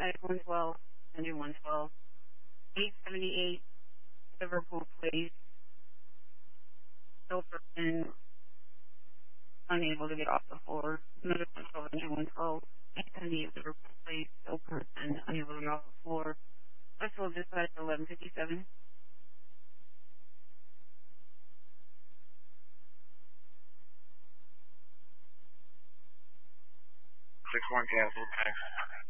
medical 112, engine 112, 878 Liverpool Place, still person unable to get off the floor. Medical 112, engine 112, 878 Liverpool Place, still person unable to get off the floor. Vessel dispatch 1157. 6-1 cancel, thanks.